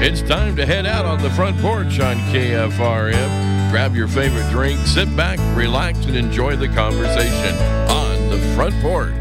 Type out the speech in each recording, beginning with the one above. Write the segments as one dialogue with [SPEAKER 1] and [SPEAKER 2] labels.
[SPEAKER 1] It's time to head out on the front porch on KFRM. Grab your favorite drink, sit back, relax, and enjoy the conversation on the front porch.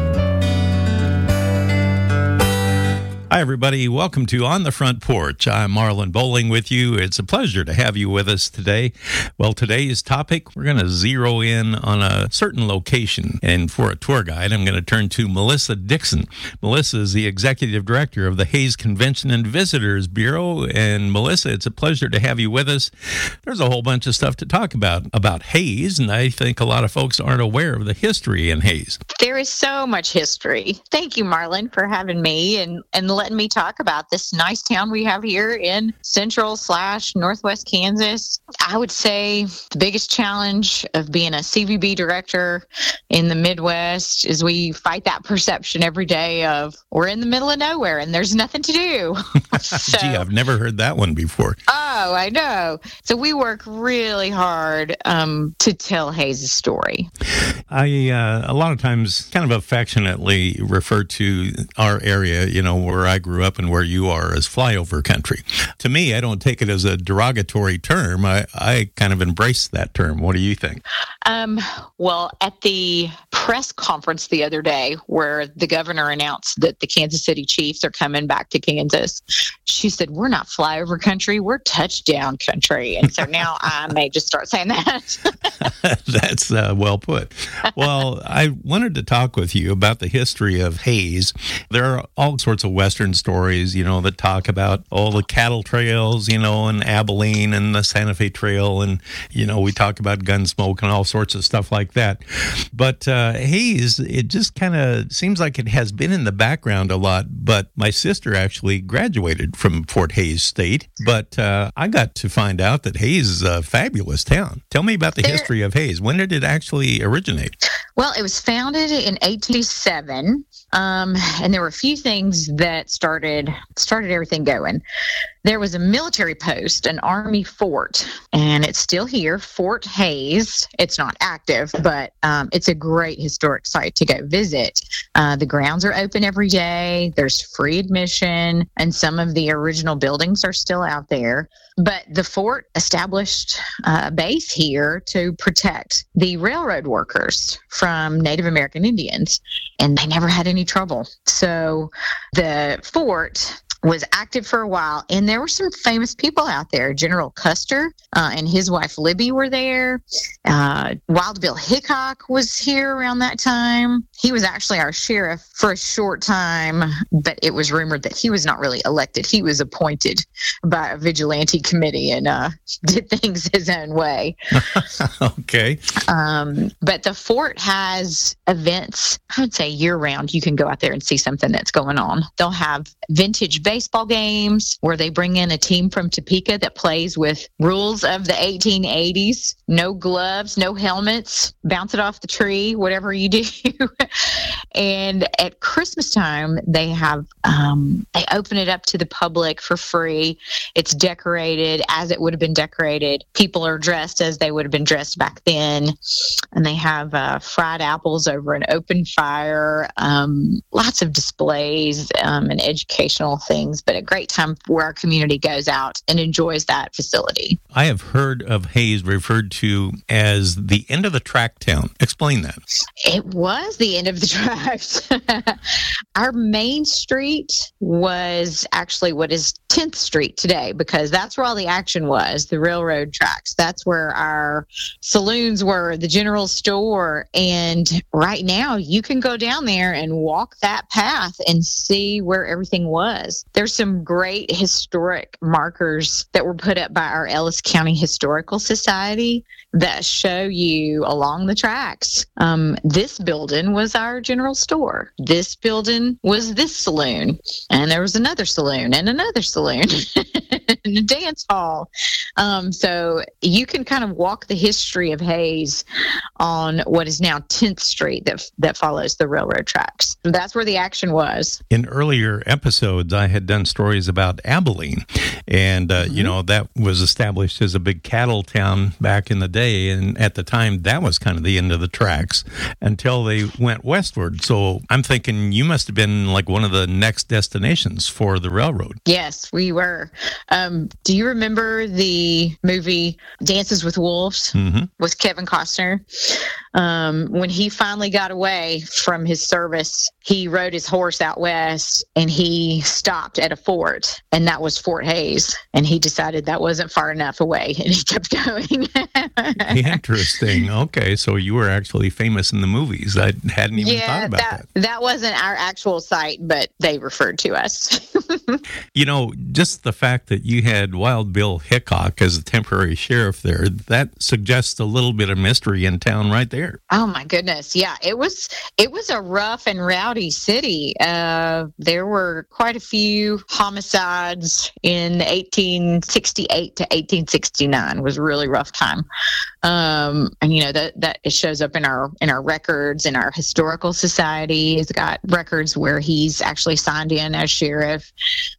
[SPEAKER 2] Hi, everybody. Welcome to On the Front Porch. I'm Marlon Bowling with you. It's a pleasure to have you with us today. Well, today's topic, we're going to zero in on a certain location. And for a tour guide, I'm going to turn to Melissa Dixon. Melissa is the executive director of the Hays Convention and Visitors Bureau. And Melissa, it's a pleasure to have you with us. There's a whole bunch of stuff to talk about Hays, and I think a lot of folks aren't aware of the history in Hays.
[SPEAKER 3] There is so much history. Thank you, Marlon, for having me and letting me talk about this nice town we have here in central/northwest Kansas. I would say the biggest challenge of being a CVB director in the Midwest is we fight that perception every day of we're in the middle of nowhere and there's nothing to do.
[SPEAKER 2] Gee, I've never heard that one before.
[SPEAKER 3] Oh, I know. So we work really hard to tell Hays' story.
[SPEAKER 2] I a lot of times kind of affectionately refer to our area, where I grew up and where you are, as flyover country. To me, I don't take it as a derogatory term. I kind of embrace that term. What do you think?
[SPEAKER 3] Well, at the press conference the other day where the governor announced that the Kansas City Chiefs are coming back to Kansas, she said, we're not flyover country, we're touchdown country. And so now I may just start saying that.
[SPEAKER 2] That's well put. Well, I wanted to talk with you about the history of Hays. There are all sorts of Western stories, that talk about all the cattle trails, and Abilene and the Santa Fe Trail. And, we talk about Gunsmoke and all sorts of stuff like that. But Hays, it just kind of seems like it has been in the background a lot. But my sister actually graduated from Fort Hays State. But I got to find out that Hays is a fabulous town. Tell me about the history of Hays. When did it actually originate?
[SPEAKER 3] Well, it was founded in 1887, and there were a few things that started everything going. There was a military post, an Army fort, and it's still here, Fort Hays. It's not active, but it's a great historic site to go visit. The grounds are open every day. There's free admission, and some of the original buildings are still out there. But the fort established a base here to protect the railroad workers from Native American Indians, and they never had any trouble. So the fort was active for a while, and there were some famous people out there. General Custer and his wife Libby were there. Wild Bill Hickok was here around that time. He was actually our sheriff for a short time, but it was rumored that he was not really elected. He was appointed by a vigilante committee and did things his own way.
[SPEAKER 2] Okay.
[SPEAKER 3] But the fort has events, I would say year-round. You can go out there and see something that's going on. They'll have vintage baseball games where they bring in a team from Topeka that plays with rules of the 1880s. No gloves, no helmets, bounce it off the tree, whatever you do. And at Christmas time, they have they open it up to the public for free. It's decorated as it would have been decorated. People are dressed as they would have been dressed back then. And they have fried apples over an open fire, lots of displays and educational things, but a great time where our community goes out and enjoys that facility.
[SPEAKER 2] I have heard of Hays referred to as the end of the track town. Explain that.
[SPEAKER 3] It was the end of the tracks. Our main street was actually what is 10th Street today, because that's where all the action was, the railroad tracks. That's where our saloons were, the general store. And right now you can go down there and walk that path and see where everything was. There's some great historic markers that were put up by our Ellis County Historical Society that show you along the tracks. This building was our general store. This building was this saloon. And there was another saloon and another saloon and a dance hall. So you can kind of walk the history of Hays on what is now 10th Street that follows the railroad tracks. That's where the action was.
[SPEAKER 2] In earlier episodes, I had done stories about Abilene. And, that was established as a big cattle town back in the day. And at the time, that was kind of the end of the tracks until they went westward. So I'm thinking you must have been like one of the next destinations for the railroad.
[SPEAKER 3] Yes, we were. Do you remember the movie Dances with Wolves with Kevin Costner? When he finally got away from his service, he rode his horse out west and he stopped at a fort, and that was Fort Hays. And he decided that wasn't far enough away, and he kept going.
[SPEAKER 2] Interesting. Okay, so you were actually famous in the movies. I hadn't even thought about that.
[SPEAKER 3] That wasn't our actual site, but they referred to us.
[SPEAKER 2] Just the fact that you had Wild Bill Hickok as a temporary sheriff there, that suggests a little bit of mystery in town right there.
[SPEAKER 3] Oh my goodness. Yeah, it was a rough and rowdy city. There were quite a few homicides in 1868 to 1869. Was a really rough time. And that it shows up in our records, in our historical society. It's got records where he's actually signed in as sheriff.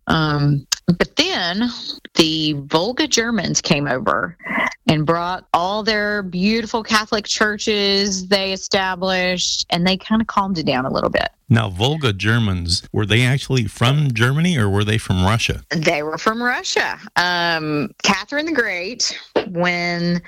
[SPEAKER 3] But then the Volga Germans came over and brought all their beautiful Catholic churches they established, and they kind of calmed it down a little bit.
[SPEAKER 2] Now, Volga Germans, were they actually from Germany or were they from Russia?
[SPEAKER 3] They were from Russia. Catherine the Great, when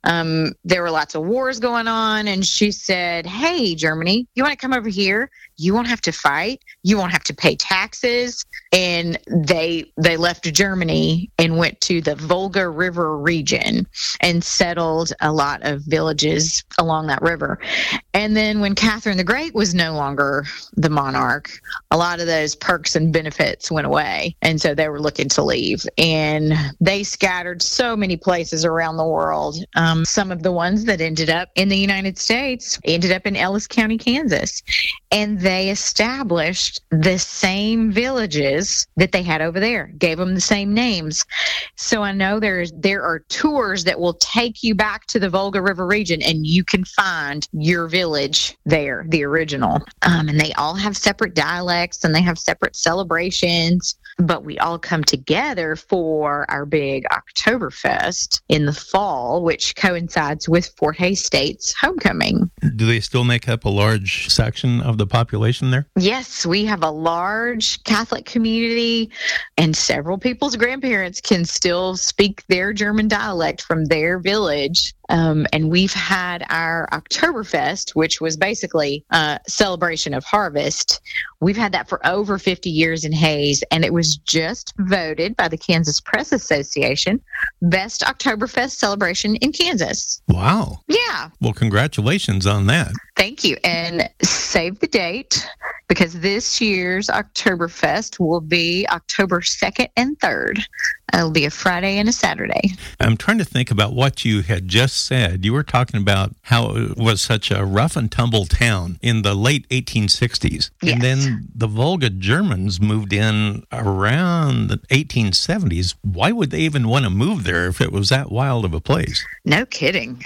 [SPEAKER 3] there were lots of wars going on, and she said, hey, Germany, you want to come over here? You won't have to fight. You won't have to pay taxes. And they left Germany and went to the Volga River region and settled a lot of villages along that river. And then when Catherine the Great was no longer the monarch, a lot of those perks and benefits went away. And so they were looking to leave. And they scattered so many places around the world. Some of the ones that ended up in the United States ended up in Ellis County, Kansas. And they established the same villages that they had over there, gave them the same names. So I know there are tours that will take you back to the Volga River region, and you can find your village there, the original. And they all have separate dialects and they have separate celebrations, but we all come together for our big Oktoberfest in the fall, which coincides with Fort Hays State's homecoming.
[SPEAKER 2] Do they still make up a large section of the population there?
[SPEAKER 3] Yes, we have a large Catholic community, and several people's grandparents can still speak their German dialect from their village. And we've had our Oktoberfest, which was basically a celebration of harvest. We've had that for over 50 years in Hays, and it was just voted by the Kansas Press Association best Oktoberfest celebration in Kansas.
[SPEAKER 2] Wow.
[SPEAKER 3] Yeah.
[SPEAKER 2] Well, congratulations on that.
[SPEAKER 3] Thank you. And save the date, because this year's Oktoberfest will be October 2nd and 3rd. It'll be a Friday and a Saturday.
[SPEAKER 2] I'm trying to think about what you had just said. You were talking about how it was such a rough and tumble town in the late 1860s.
[SPEAKER 3] Yes.
[SPEAKER 2] And then the Volga Germans moved in around the 1870s. Why would they even want to move there if it was that wild of a place?
[SPEAKER 3] No kidding.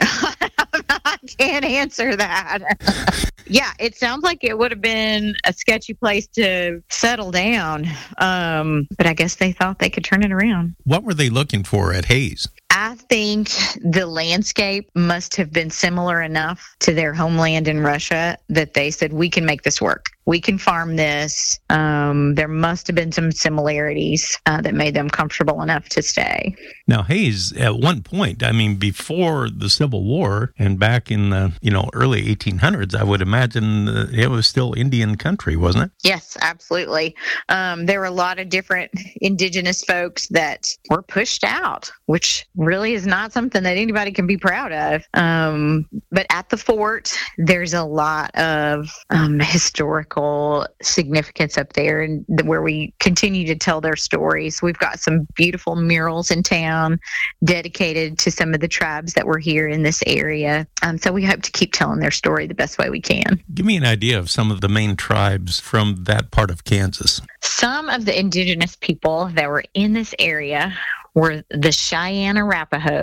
[SPEAKER 3] I can't answer that. Yeah, it sounds like it would have been a sketchy place to settle down. But I guess they thought they could turn it around.
[SPEAKER 2] What were they looking for at Hays?
[SPEAKER 3] I think the landscape must have been similar enough to their homeland in Russia that they said, we can make this work. We can farm this. There must have been some similarities that made them comfortable enough to stay.
[SPEAKER 2] Now, Hays, at one point, I mean, before the Civil War and back in the early 1800s, I would imagine it was still Indian country, wasn't it?
[SPEAKER 3] Yes, absolutely. There were a lot of different indigenous folks that were pushed out, which really is not something that anybody can be proud of. But at the fort, there's a lot of historical significance up there, and where we continue to tell their stories. We've got some beautiful murals in town dedicated to some of the tribes that were here in this area. So we hope to keep telling their story the best way we can. Give
[SPEAKER 2] me an idea of some of the main tribes from that part of Kansas.
[SPEAKER 3] Some of the indigenous people that were in this area were the Cheyenne Arapaho,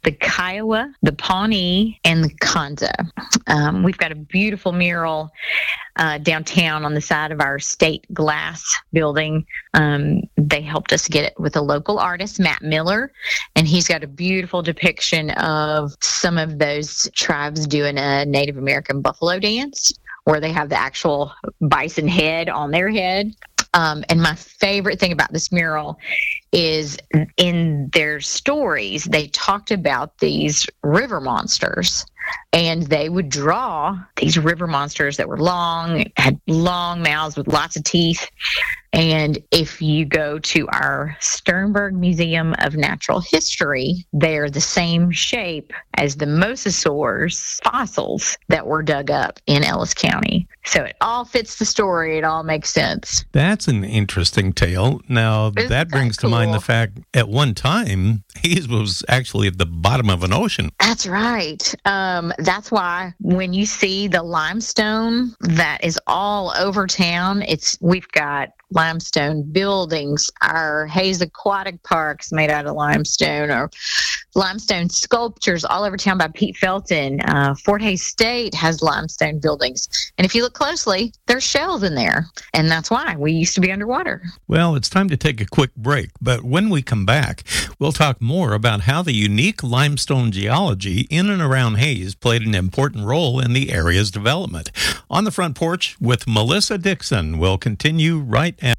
[SPEAKER 3] the Kiowa, the Pawnee, and the Kanza. We've got a beautiful mural downtown on the side of our state glass building. They helped us get it with a local artist, Matt Miller, and he's got a beautiful depiction of some of those tribes doing a Native American buffalo dance, where they have the actual bison head on their head. And my favorite thing about this mural is in their stories, they talked about these river monsters, and they would draw these river monsters that were long, had long mouths with lots of teeth. And if you go to our Sternberg Museum of Natural History, they're the same shape as the mosasaurs fossils that were dug up in Ellis County. So it all fits the story. It all makes sense.
[SPEAKER 2] That's an interesting tale. Now, that brings to mind the fact at one time, Hays was actually at the bottom of an ocean.
[SPEAKER 3] That's right. That's why when you see the limestone that is all over town, we've got limestone buildings. Our Hays Aquatic Park's made out of limestone, or limestone sculptures all over town by Pete Felton. Fort Hays State has limestone buildings. And if you look closely, there's shells in there. And that's why we used to be underwater.
[SPEAKER 2] Well, it's time to take a quick break. But when we come back, we'll talk more about how the unique limestone geology in and around Hays played an important role in the area's development. On the Front Porch with Melissa Dixon will continue right after.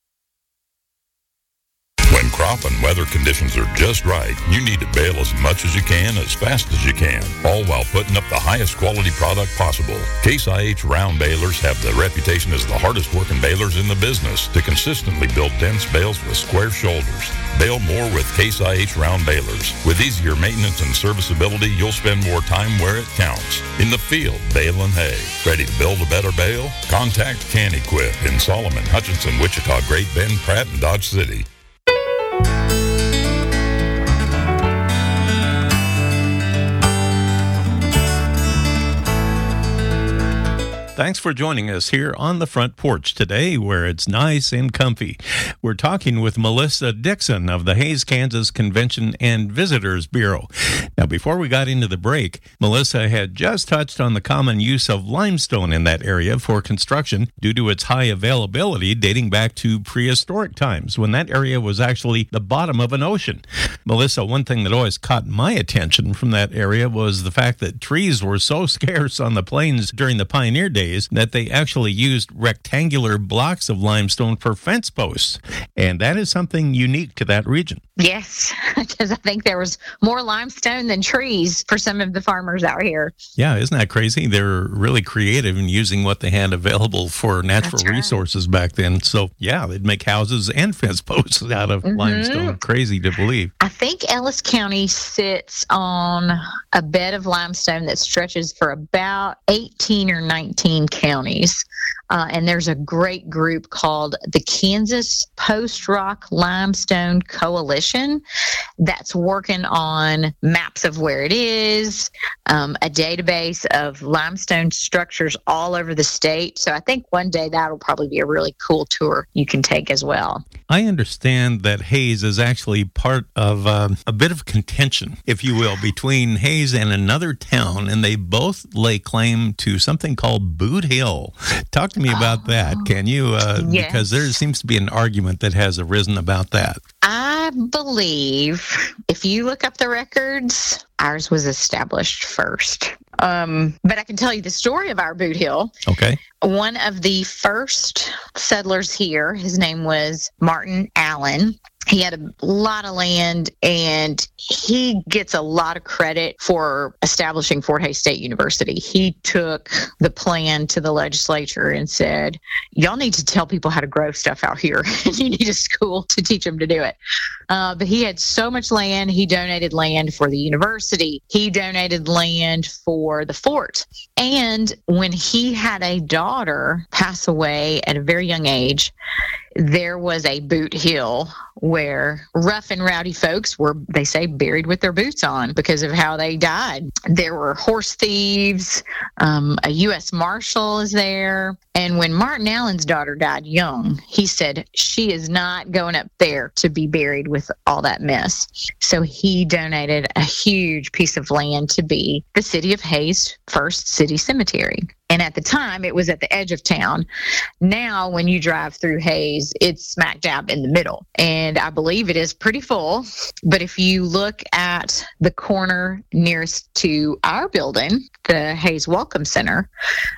[SPEAKER 4] When crop and weather conditions are just right, you need to bale as much as you can, as fast as you can, all while putting up the highest quality product possible. Case IH round balers have the reputation as the hardest working balers in the business to consistently build dense bales with square shoulders. Bale more with Case IH round balers. With easier maintenance and serviceability, you'll spend more time where it counts. In the field, baling hay. Ready to build a better bale? Contact Can Equip in Solomon, Hutchinson, Wichita, Great Bend, Pratt, and Dodge City.
[SPEAKER 2] Thanks for joining us here on the Front Porch today, where it's nice and comfy. We're talking with Melissa Dixon of the Hays, Kansas Convention and Visitors Bureau. Now, before we got into the break, Melissa had just touched on the common use of limestone in that area for construction due to its high availability dating back to prehistoric times, when that area was actually the bottom of an ocean. Melissa, one thing that always caught my attention from that area was the fact that trees were so scarce on the plains during the pioneer days that they actually used rectangular blocks of limestone for fence posts. And that is something unique to that region.
[SPEAKER 3] Yes, because I think there was more limestone than trees for some of the farmers out here.
[SPEAKER 2] Yeah, isn't that crazy? They're really creative in using what they had available for natural resources back then. So, yeah, they'd make houses and fence posts out of limestone. Crazy to believe.
[SPEAKER 3] I think Ellis County sits on a bed of limestone that stretches for about 18 or 19 counties. And there's a great group called the Kansas Post-Rock Limestone Coalition that's working on maps of where it is, a database of limestone structures all over the state. So I think one day that'll probably be a really cool tour you can take as well.
[SPEAKER 2] I understand that Hays is actually part of a bit of contention, if you will, between Hays and another town, and they both lay claim to something called Boot Hill. Talk to me about that, can you?
[SPEAKER 3] Yes.
[SPEAKER 2] Because there seems to be an argument that has arisen about that.
[SPEAKER 3] I believe if you look up the records, ours was established first. But I can tell you the story of our Boot Hill.
[SPEAKER 2] Okay.
[SPEAKER 3] One of the first settlers here, his name was Martin Allen. He had a lot of land, and he gets a lot of credit for establishing Fort Hays State University. He took the plan to the legislature and said, y'all need to tell people how to grow stuff out here. You need a school to teach them to do it. But he had so much land. He donated land for the university. He donated land for the fort. And when he had a daughter pass away at a very young age, there was a boot hill where rough and rowdy folks were, they say, buried with their boots on because of how they died. There were horse thieves, a U.S. Marshal is there. And when Martin Allen's daughter died young, he said, she is not going up there to be buried with all that mess. So he donated a huge piece of land to be the city of Hays' first city cemetery. And at the time, it was at the edge of town. Now, when you drive through Hays, it's smack dab in the middle. And I believe it is pretty full. But if you look at the corner nearest to our building, the Hays Welcome Center,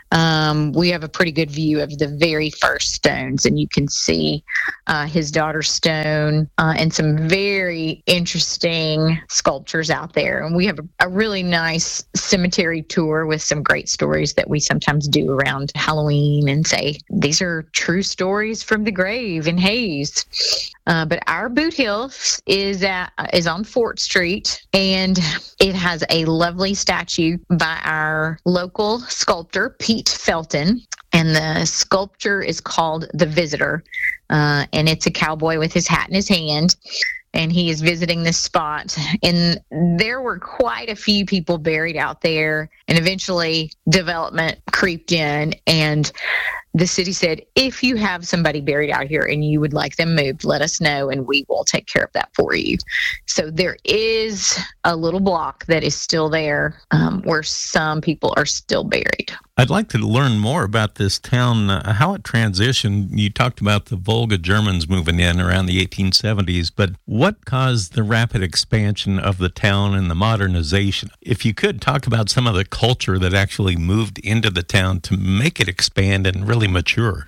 [SPEAKER 3] we have a pretty good view of the very first stones. And you can see his daughter's stone and some very interesting sculptures out there. And we have a really nice cemetery tour with some great stories that we sometimes do around Halloween and say, these are true stories from the grave in Hays. But our boot hill is on Fort Street, and it has a lovely statue by our local sculptor, Pete Felton. And the sculpture is called The Visitor. And it's a cowboy with his hat in his hand. And he is visiting this spot. And there were quite a few people buried out there. And eventually development creeped in. And the city said, if you have somebody buried out here and you would like them moved, let us know and we will take care of that for you. So there is a little block that is still there where some people are still buried.
[SPEAKER 2] I'd like to learn more about this town, how it transitioned. You talked about the Volga Germans moving in around the 1870s, but what caused the rapid expansion of the town and the modernization? If you could talk about some of the culture that actually moved into the town to make it expand and really mature.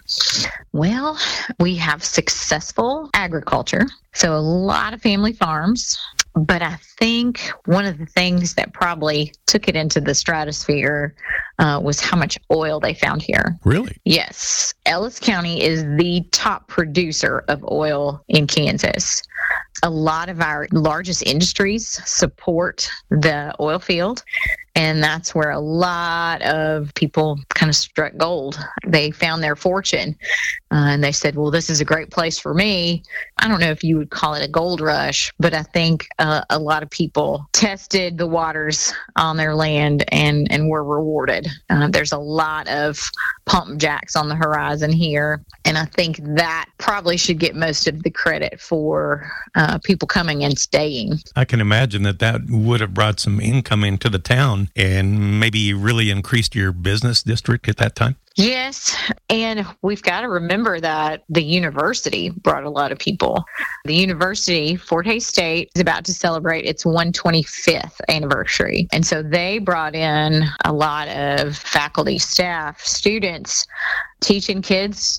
[SPEAKER 3] Well, we have successful agriculture, so a lot of family farms. But I think one of the things that probably took it into the stratosphere was how much oil they found here.
[SPEAKER 2] Really?
[SPEAKER 3] Yes. Ellis County is the top producer of oil in Kansas. A lot of our largest industries support the oil field. And that's where a lot of people kind of struck gold. They found their fortune. And they said, well, this is a great place for me. I don't know if you would call it a gold rush, but I think a lot of people tested the waters on their land and were rewarded. There's a lot of pump jacks on the horizon here. And I think that probably should get most of the credit for people coming and staying.
[SPEAKER 2] I can imagine that would have brought some income into the town and maybe really increased your business district at that time.
[SPEAKER 3] Yes, and we've got to remember that the university brought a lot of people. The university, Fort Hays State, is about to celebrate its 125th anniversary. And so they brought in a lot of faculty, staff, students, teaching kids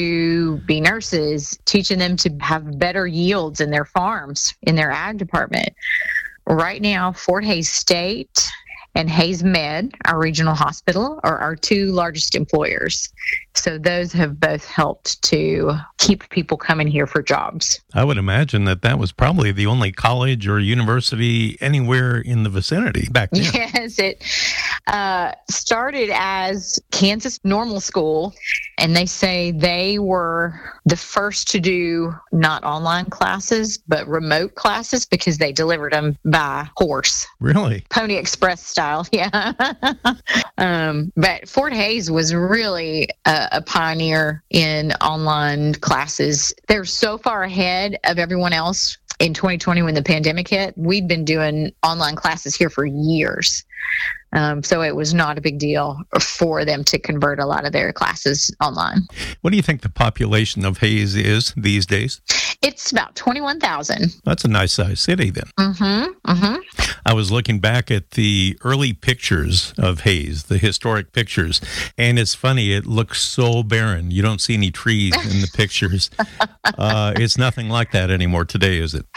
[SPEAKER 3] to be nurses, teaching them to have better yields in their farms, in their ag department. Right now, Fort Hays State and Hays Med, our regional hospital, are our two largest employers. So those have both helped to keep people coming here for jobs.
[SPEAKER 2] I would imagine that was probably the only college or university anywhere in the vicinity back then.
[SPEAKER 3] Yes, it started as Kansas Normal School, and they say they were the first to do not online classes, but remote classes because they delivered them by horse.
[SPEAKER 2] Really?
[SPEAKER 3] Pony Express style, yeah. But Fort Hays was really a pioneer in online classes. They're so far ahead of everyone else. In 2020, when the pandemic hit, we'd been doing online classes here for years. So it was not a big deal for them to convert a lot of their classes online.
[SPEAKER 2] What do you think the population of Hays is these days?
[SPEAKER 3] It's about 21,000.
[SPEAKER 2] That's a nice sized city then.
[SPEAKER 3] Mm-hmm.
[SPEAKER 2] I was looking back at the early pictures of Hays, the historic pictures, and it's funny, it looks so barren. You don't see any trees in the pictures. It's nothing like that anymore today, is it?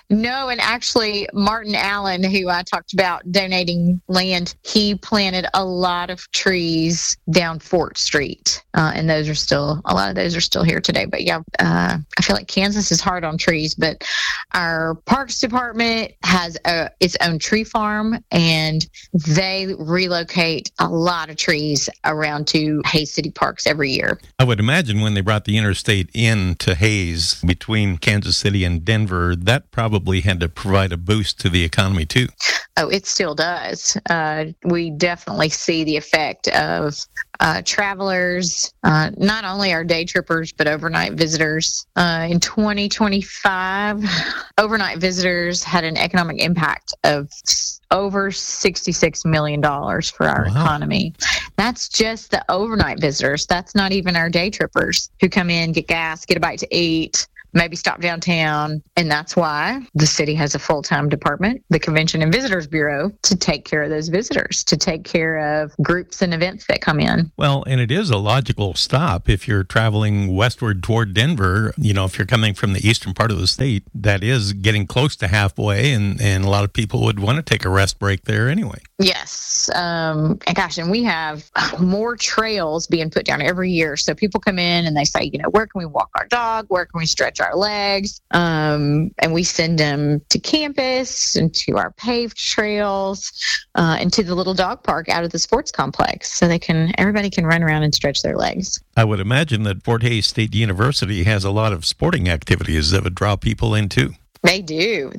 [SPEAKER 3] No, and actually, Martin Allen, who I talked about donating land, he planted a lot of trees down Fort Street, and a lot of those are still here today. But yeah, I feel like Kansas is hard on trees, but our Parks Department has its own tree farm, and they relocate a lot of trees around to Hays City Parks every year.
[SPEAKER 2] I would imagine when they brought the interstate into Hays between Kansas City and Denver, that probably had to provide a boost to the economy too.
[SPEAKER 3] Oh, it still does. We definitely see the effect of travelers, not only our day trippers, but overnight visitors. In 2025, overnight visitors had an economic impact of over $66 million for our economy. That's just the overnight visitors. That's not even our day trippers who come in, get gas, get a bite to eat, maybe stop downtown. And that's why the city has a full-time department, the Convention and Visitors Bureau, to take care of those visitors, to take care of groups and events that come in.
[SPEAKER 2] Well, and it is a logical stop if you're traveling westward toward Denver. You know, if you're coming from the eastern part of the state, that is getting close to halfway, and a lot of people would want to take a rest break there anyway.
[SPEAKER 3] Yes. And we have more trails being put down every year. So people come in and they say, where can we walk our dog? Where can we stretch our legs? And we send them to campus and to our paved trails and to the little dog park out of the sports complex. So everybody can run around and stretch their legs.
[SPEAKER 2] I would imagine that Fort Hays State University has a lot of sporting activities that would draw people in too.
[SPEAKER 3] They do.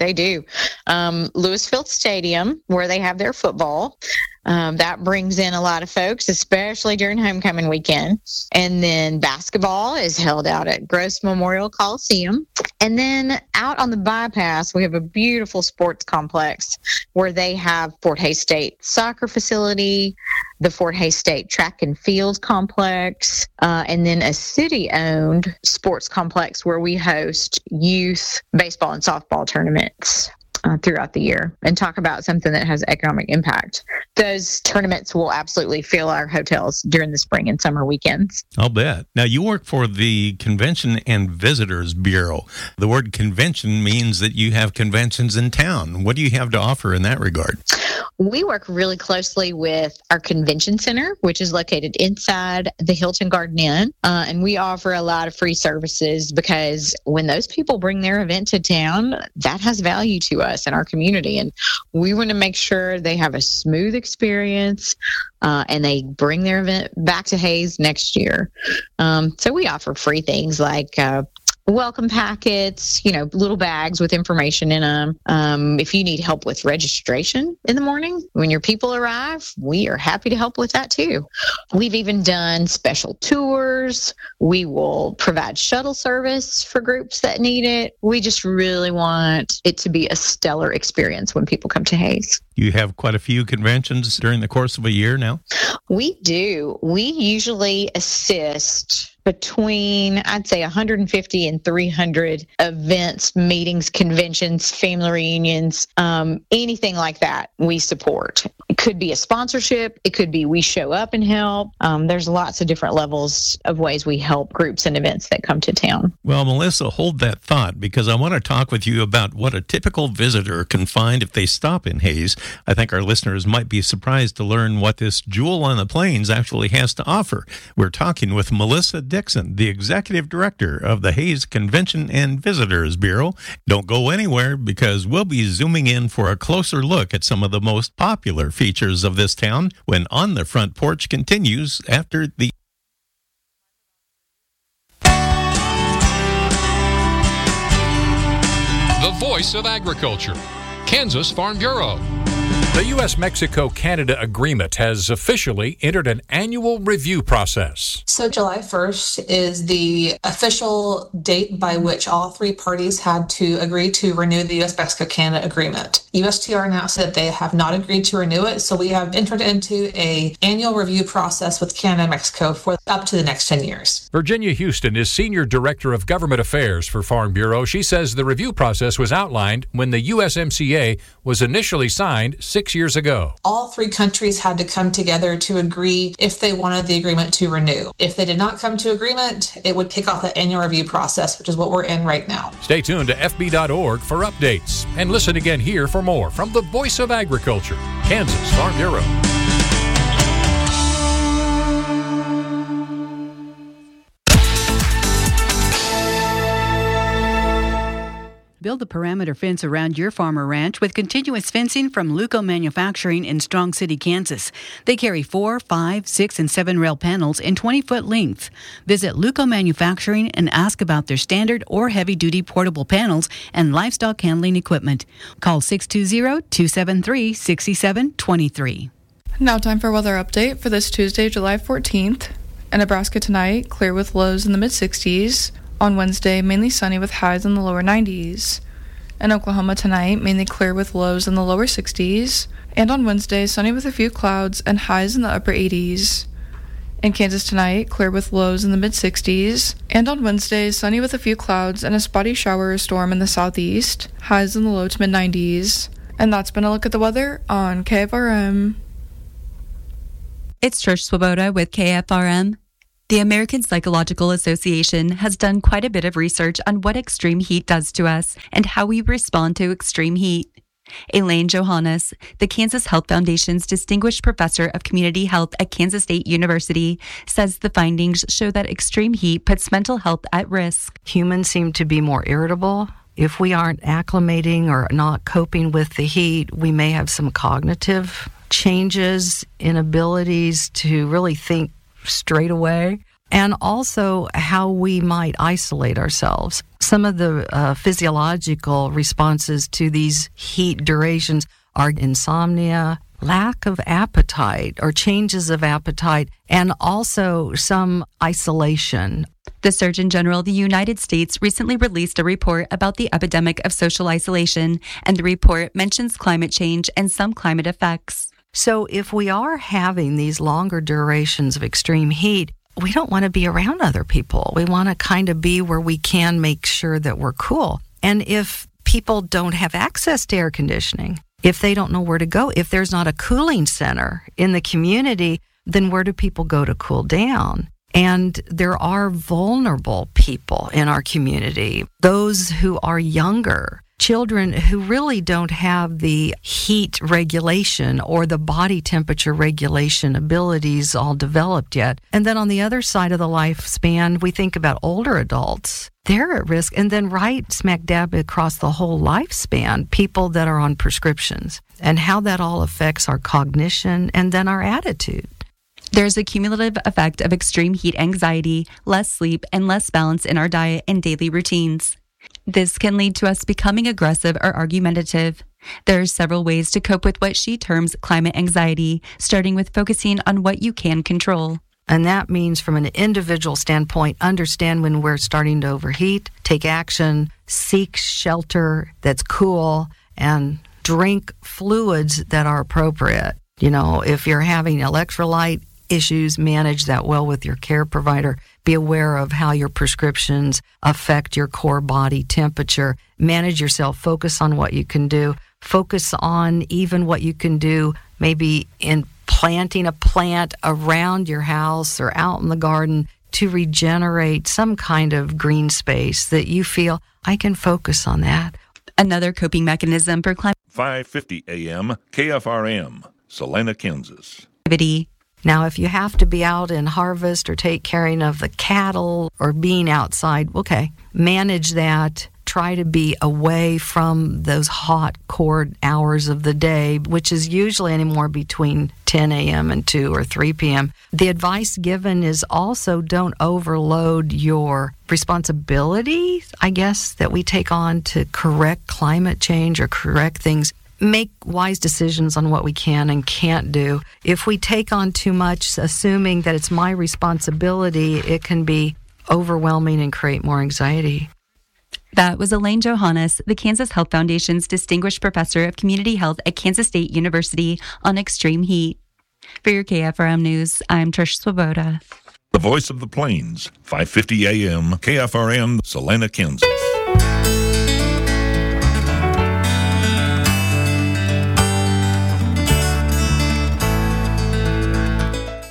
[SPEAKER 3] Lewis Field Stadium, where they have their football, that brings in a lot of folks, especially during homecoming weekend. And then basketball is held out at Gross Memorial Coliseum. And then out on the bypass, we have a beautiful sports complex where they have Fort Hays State soccer facility, the Fort Hays State track and field complex, and then a city-owned sports complex where we host youth baseball and softball tournaments throughout the year. And talk about something that has economic impact. Those tournaments will absolutely fill our hotels during the spring and summer weekends.
[SPEAKER 2] I'll bet. Now, you work for the Convention and Visitors Bureau. The word convention means that you have conventions in town. What do you have to offer in that regard?
[SPEAKER 3] We work really closely with our convention center, which is located inside the Hilton Garden Inn. And we offer a lot of free services because when those people bring their event to town, that has value to us in our community. And we want to make sure they have a smooth experience and they bring their event back to Hays next year. So we offer free things like welcome packets, little bags with information in them. If you need help with registration in the morning, when your people arrive, we are happy to help with that too. We've even done special tours. We will provide shuttle service for groups that need it. We just really want it to be a stellar experience when people come to Hays.
[SPEAKER 2] You have quite a few conventions during the course of a year now?
[SPEAKER 3] We do. We usually assist between, I'd say, 150 and 300 events, meetings, conventions, family reunions, anything like that we support. It could be a sponsorship. It could be we show up and help. There's lots of different levels of ways we help groups and events that come to town.
[SPEAKER 2] Well, Melissa, hold that thought because I want to talk with you about what a typical visitor can find if they stop in Hays. I think our listeners might be surprised to learn what this jewel on the plains actually has to offer. We're talking with Melissa Dixon, the Executive Director of the Hays Convention and Visitors Bureau. Don't go anywhere because we'll be zooming in for a closer look at some of the most popular features of this town when On the Front Porch continues after the
[SPEAKER 5] Voice of Agriculture, Kansas Farm Bureau.
[SPEAKER 6] The U.S.-Mexico-Canada agreement has officially entered an annual review process.
[SPEAKER 7] So July 1st is the official date by which all three parties had to agree to renew the U.S.-Mexico-Canada agreement. USTR announced that they have not agreed to renew it, so we have entered into an annual review process with Canada and Mexico for up to the next 10 years.
[SPEAKER 6] Virginia Houston is Senior Director of Government Affairs for Farm Bureau. She says the review process was outlined when the USMCA was initially signed 6 6 years ago.
[SPEAKER 7] All three countries had to come together to agree if they wanted the agreement to renew. If they did not come to agreement, it would kick off the annual review process, which is what we're in right now.
[SPEAKER 6] Stay tuned to FB.org for updates and listen again here for more from the Voice of Agriculture, Kansas Farm Bureau.
[SPEAKER 8] Build a perimeter fence around your farm or ranch with continuous fencing from Luco Manufacturing in Strong City, Kansas. They carry 4, 5, 6, and 7 rail panels in 20-foot length. Visit Luco Manufacturing and ask about their standard or heavy-duty portable panels and livestock handling equipment. Call 620-273-6723.
[SPEAKER 9] Now time for weather update for this Tuesday, July 14th. In Nebraska tonight, clear with lows in the mid-60s. On Wednesday, mainly sunny with highs in the lower 90s. In Oklahoma tonight, mainly clear with lows in the lower 60s. And on Wednesday, sunny with a few clouds and highs in the upper 80s. In Kansas tonight, clear with lows in the mid-60s. And on Wednesday, sunny with a few clouds and a spotty shower or storm in the southeast. Highs in the low to mid-90s. And that's been a look at the weather on KFRM.
[SPEAKER 10] It's Trish Swoboda with KFRM. The American Psychological Association has done quite a bit of research on what extreme heat does to us and how we respond to extreme heat. Elaine Johannes, the Kansas Health Foundation's Distinguished Professor of Community Health at Kansas State University, says the findings show that extreme heat puts mental health at risk.
[SPEAKER 11] Humans seem to be more irritable. If we aren't acclimating or not coping with the heat, we may have some cognitive changes, inabilities to really think straight away, and also how we might isolate ourselves. Some of the physiological responses to these heat durations are insomnia, lack of appetite or changes of appetite, and also some isolation.
[SPEAKER 10] The Surgeon General of the United States recently released a report about the epidemic of social isolation, and the report mentions climate change and some climate effects.
[SPEAKER 11] So if we are having these longer durations of extreme heat, we don't want to be around other people. We want to kind of be where we can make sure that we're cool. And if people don't have access to air conditioning, if they don't know where to go, if there's not a cooling center in the community, then where do people go to cool down? And there are vulnerable people in our community, those who are younger, children who really don't have the heat regulation or the body temperature regulation abilities all developed yet. And then on the other side of the lifespan, we think about older adults. They're at risk. And then right smack dab across the whole lifespan, people that are on prescriptions and how that all affects our cognition and then our attitude.
[SPEAKER 10] There's a cumulative effect of extreme heat anxiety, less sleep, and less balance in our diet and daily routines. This can lead to us becoming aggressive or argumentative. There are several ways to cope with what she terms climate anxiety, starting with focusing on what you can control.
[SPEAKER 11] And that means from an individual standpoint, understand when we're starting to overheat, take action, seek shelter that's cool, and drink fluids that are appropriate. You know, if you're having electrolyte issues, manage that well with your care provider. Be aware of how your prescriptions affect your core body temperature. Manage yourself. Focus on what you can do. Focus on even what you can do, maybe in planting a plant around your house or out in the garden to regenerate some kind of green space that you feel, I can focus on that.
[SPEAKER 10] Another coping mechanism for climate
[SPEAKER 4] 5:50 a.m. KFRM, Salina, Kansas.
[SPEAKER 11] Now, if you have to be out in harvest or take care of the cattle or being outside, okay, manage that. Try to be away from those hot core hours of the day, which is usually anywhere between 10 a.m. and 2 or 3 p.m. The advice given is also don't overload your responsibilities, I guess, that we take on to correct climate change or correct things. Make wise decisions on what we can and can't do. If we take on too much, assuming that it's my responsibility, it can be overwhelming and create more anxiety.
[SPEAKER 10] That was Elaine Johannes, the Kansas Health Foundation's Distinguished Professor of Community Health at Kansas State University on extreme heat. For your KFRM News, I'm Trish Swoboda.
[SPEAKER 4] The Voice of the Plains, 5:50 a.m., KFRM, Salina, Kansas.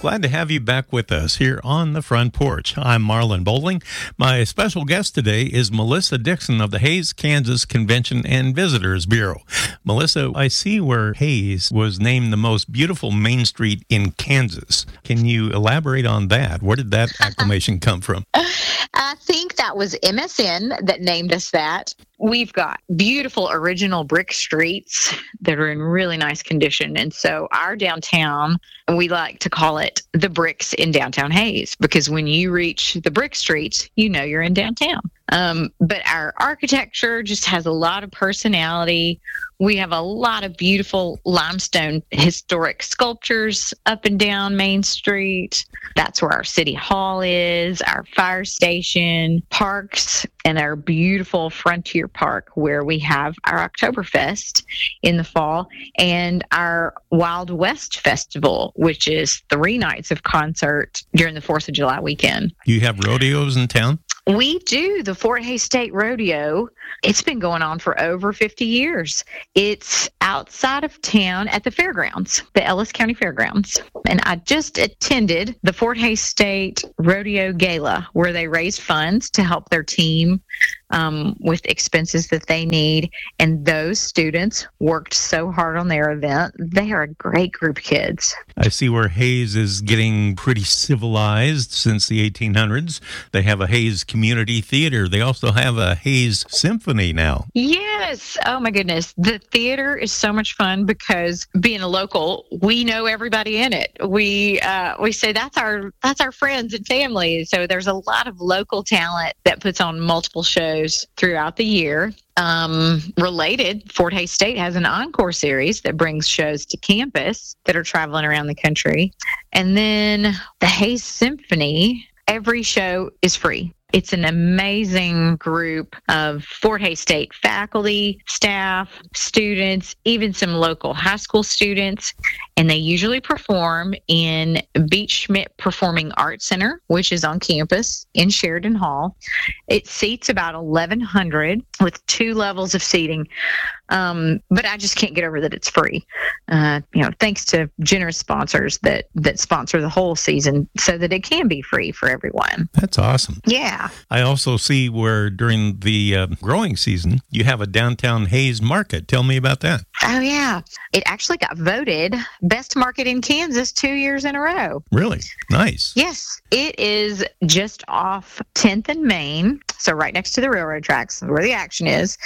[SPEAKER 2] Glad to have you back with us here on the Front Porch. I'm Marlon Bowling. My special guest today is Melissa Dixon of the Hays, Kansas Convention and Visitors Bureau. Melissa, I see where Hays was named the most beautiful main street in Kansas. Can you elaborate on that? Where did that acclamation come from?
[SPEAKER 3] I think that was MSN that named us that. We've got beautiful original brick streets that are in really nice condition. And so our downtown, we like to call it the bricks in downtown Hays, because when you reach the brick streets, you know you're in downtown. But our architecture just has a lot of personality. We have a lot of beautiful limestone historic sculptures up and down Main Street. That's where our city hall is, our fire station, parks, and our beautiful Frontier Park, where we have our Oktoberfest in the fall, and our Wild West Festival, which is 3 nights of concert during the 4th of July weekend.
[SPEAKER 2] You have rodeos in town?
[SPEAKER 3] We do. The Fort Hays State Rodeo. It's been going on for over 50 years. It's outside of town at the fairgrounds, the Ellis County Fairgrounds. And I just attended the Fort Hays State Rodeo Gala, where they raise funds to help their team with expenses that they need. And those students worked so hard on their event. They are a great group of kids.
[SPEAKER 2] I see where Hays is getting pretty civilized since the 1800s. They have a Hays Community Theater. They also have a Hays Symphony now.
[SPEAKER 3] Yes. Oh, my goodness. The theater is so much fun because being a local, we know everybody in it. We say that's our friends and family. So there's a lot of local talent that puts on multiple shows throughout the year. Related, Fort Hays State has an encore series that brings shows to campus that are traveling around the country. And then the Hays Symphony, every show is free. It's an amazing group of Fort Hays State faculty, staff, students, even some local high school students. And they usually perform in Beach Schmidt Performing Arts Center, which is on campus in Sheridan Hall. It seats about 1,100 with 2 levels of seating. But I just can't get over that it's free. Thanks to generous sponsors that sponsor the whole season so that it can be free for everyone.
[SPEAKER 2] That's awesome.
[SPEAKER 3] Yeah.
[SPEAKER 2] I also see where during the growing season, you have a downtown Hays market. Tell me about that.
[SPEAKER 3] Oh, yeah. It actually got voted best market in Kansas 2 years in a row.
[SPEAKER 2] Really? Nice.
[SPEAKER 3] Yes. It is just off 10th and Main, so right next to the railroad tracks where the action is,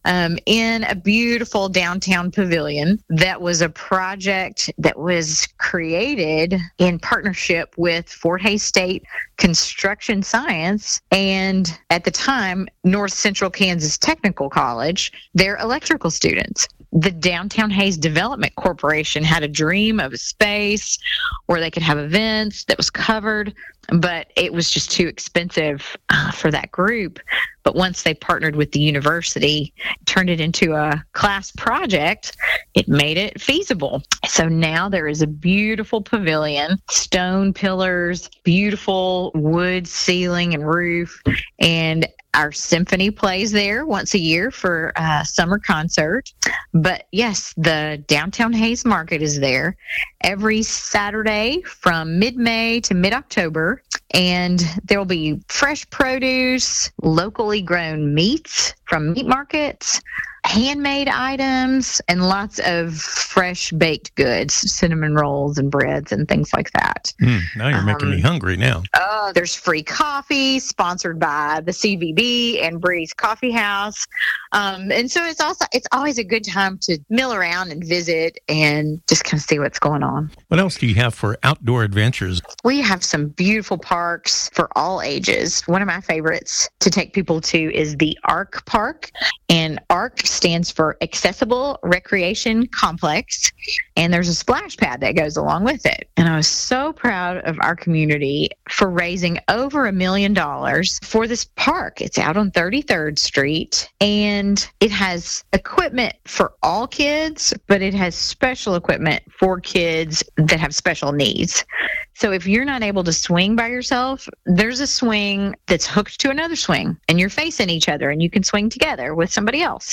[SPEAKER 3] in a beautiful downtown pavilion. That was a project that was created in partnership with Fort Hays State Construction Science and, at the time, North Central Kansas Technical College, their electrical students. The Downtown Hays Development Corporation had a dream of a space where they could have events that was covered, but it was just too expensive for that group. But once they partnered with the university, turned it into a class project, it made it feasible. So now there is a beautiful pavilion, stone pillars, beautiful wood ceiling and roof, and our symphony plays there once a year for a summer concert. But yes, the Downtown Hays Market is there every Saturday from mid-May to mid-October. And there will be fresh produce, locally grown meats from meat markets, handmade items, and lots of fresh baked goods, cinnamon rolls and breads and things like that.
[SPEAKER 2] Now you're making me hungry now.
[SPEAKER 3] Oh, there's free coffee sponsored by the CVB and Breeze Coffee House. And so it's always a good time to mill around and visit and just kind of see what's going on.
[SPEAKER 2] What else do you have for outdoor adventures?
[SPEAKER 3] We have some beautiful parks for all ages. One of my favorites to take people to is the ARC Park. And ARC stands for Accessible Recreation Complex. And there's a splash pad that goes along with it. And I was so proud of our community for raising over $1 million for this park. It's out on 33rd Street, and it has equipment for all kids, but it has special equipment for kids that have special needs. So if you're not able to swing by yourself, there's a swing that's hooked to another swing, and you're facing each other, and you can swing together with somebody else.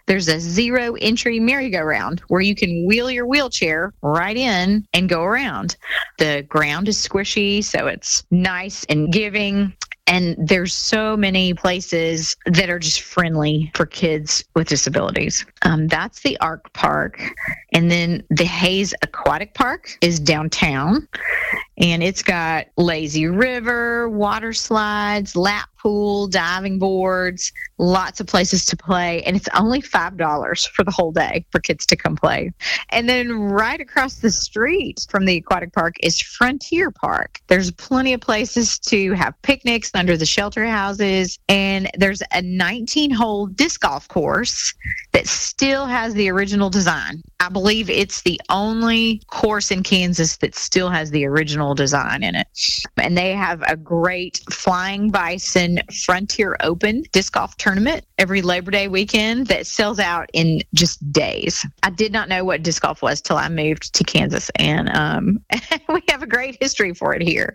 [SPEAKER 3] there's a 0 entry merry-go-round where you can wheel your wheelchair right in and go around. The ground is squishy, so it's nice and giving. And there's so many places that are just friendly for kids with disabilities. That's the Ark Park. And then the Hayes Aquatic Park is downtown. And it's got lazy river, water slides, lap pool, diving boards, lots of places to play. And it's only $5 for the whole day for kids to come play. And then right across the street from the aquatic park is Frontier Park. There's plenty of places to have picnics under the shelter houses. And there's a 19-hole disc golf course that still has the original design. I believe it's the only course in Kansas that still has the original design in it. And they have a great Flying Bison Frontier Open disc golf tournament every Labor Day weekend that sells out in just days. I did not know what disc golf was till I moved to Kansas, and we have a great history for it here.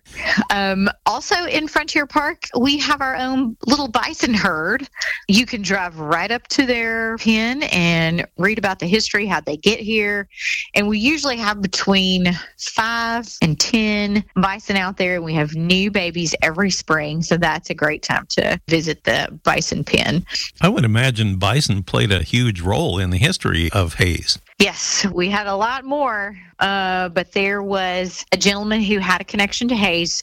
[SPEAKER 3] Also in Frontier Park, we have our own little bison herd. You can drive right up to their pen and read about the history, how they get here. And we usually have between 5 and 10 bison out there. We have new babies every spring, so that's a great time to visit the bison pen.
[SPEAKER 2] I would imagine bison played a huge role in the history of Hayes.
[SPEAKER 3] Yes, we had a lot more, but there was a gentleman who had a connection to Hayes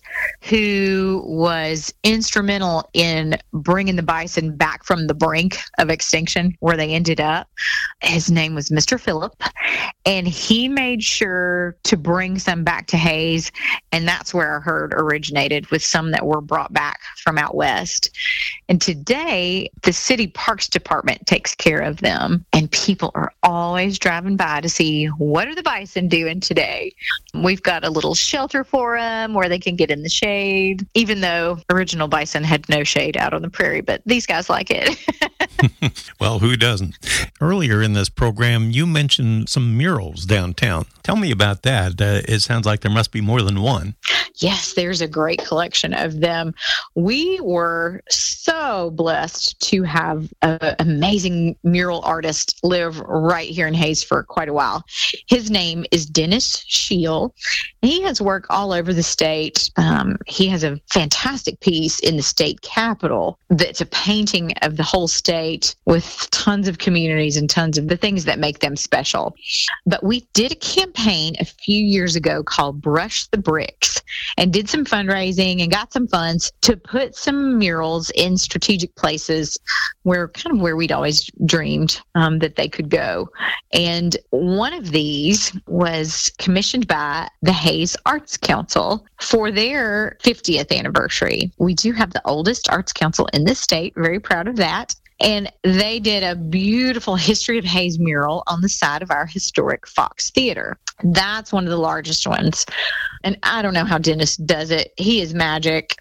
[SPEAKER 3] who was instrumental in bringing the bison back from the brink of extinction where they ended up. His name was Mr. Phillip, and he made sure to bring some back to Hayes, and that's where our herd originated, with some that were brought back from out west. And today, the city parks department takes care of them, and people are always driving by to see what are the bison doing today. We've got a little shelter for them where they can get in the shade, even though original bison had no shade out on the prairie, but these guys like it.
[SPEAKER 2] Well, who doesn't? Earlier in this program, you mentioned some murals downtown. Tell me about that. It sounds like there must be more than one.
[SPEAKER 3] Yes, there's a great collection of them. We were so blessed to have an amazing mural artist live right here in Hayes for quite a while. His name is Dennis Scheel. He has work all over the state. He has a fantastic piece in the state capitol that's a painting of the whole state with tons of communities and tons of the things that make them special. But we did a campaign a few years ago called Brush the Bricks, and did some fundraising and got some funds to put some murals in strategic places where we'd always dreamed that they could go. And one of these was commissioned by the Hayes Arts Council for their 50th anniversary. We do have the oldest arts council in this state, very proud of that. And they did a beautiful History of Hayes mural on the side of our historic Fox Theater. That's one of the largest ones. And I don't know how Dennis does it. He is magic.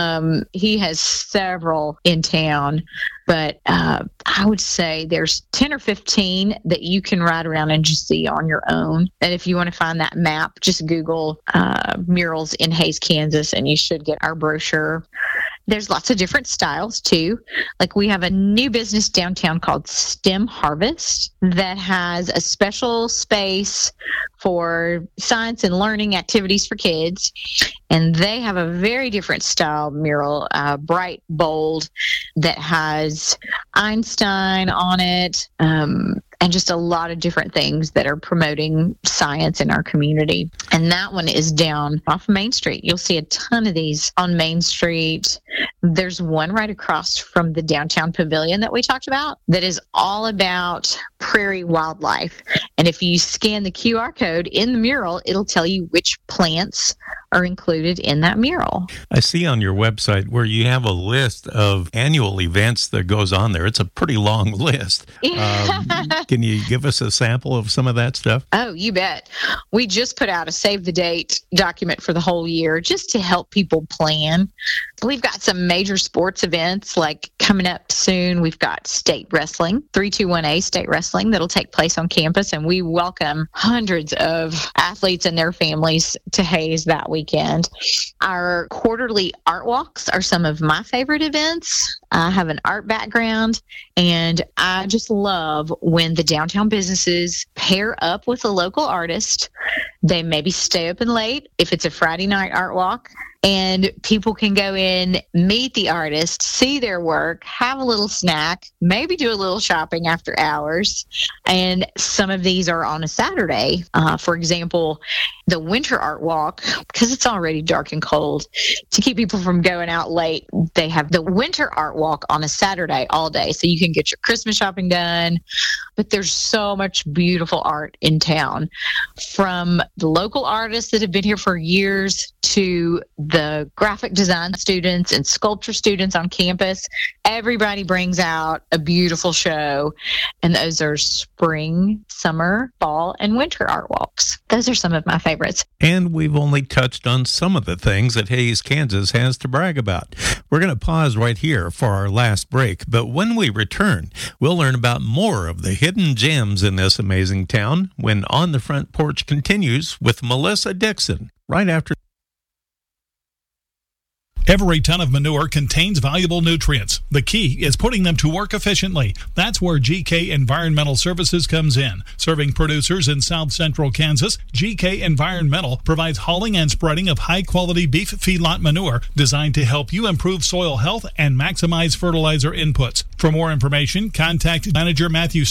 [SPEAKER 3] He has several in town, but I would say there's 10 or 15 that you can ride around and just see on your own. And if you want to find that map, just Google murals in Hayes, Kansas, and you should get our brochure. There's lots of different styles, too. Like we have a new business downtown called STEM Harvest that has a special space for science and learning activities for kids. And they have a very different style mural, bright, bold, that has Einstein on it, and just a lot of different things that are promoting science in our community. And that one is down off Main Street. You'll see a ton of these on Main Street. There's one right across from the downtown pavilion that we talked about that is all about prairie wildlife. And if you scan the QR code in the mural, it'll tell you which plants are included in that mural.
[SPEAKER 2] I see on your website where you have a list of annual events that goes on there. It's a pretty long list. Can you give us a sample of some of that stuff?
[SPEAKER 3] Oh, you bet. We just put out a save the date document for the whole year just to help people plan. We've got some major sports events like coming up soon. We've got state wrestling, 321A state wrestling that'll take place on campus, and we welcome hundreds of athletes and their families to Hayes that week. weekend. Our quarterly art walks are some of my favorite events. I have an art background, and I just love when the downtown businesses pair up with a local artist. They maybe stay open late if it's a Friday night art walk, and people can go in, meet the artist, see their work, have a little snack, maybe do a little shopping after hours. And some of these are on a Saturday. For example, the winter art walk, because it's already dark and cold, to keep people from going out late, they have the winter art walk on a Saturday all day. So you can get your Christmas shopping done. But there's so much beautiful art in town, from the local artists that have been here for years to the graphic design students and sculpture students on campus. Everybody brings out a beautiful show, and those are spring, summer, fall, and winter art walks. Those are some of my favorites.
[SPEAKER 2] And we've only touched on some of the things that Hays, Kansas has to brag about. We're going to pause right here for our last break, but when we return, we'll learn about more of the hidden gems in this amazing town when On the Front Porch continues with Melissa Dixon right after.
[SPEAKER 12] Every ton of manure contains valuable nutrients. The key is putting them to work efficiently. That's where GK Environmental Services comes in. Serving producers in South Central Kansas, GK Environmental provides hauling and spreading of high-quality beef feedlot manure designed to help you improve soil health and maximize fertilizer inputs. For more information, contact Manager Matthew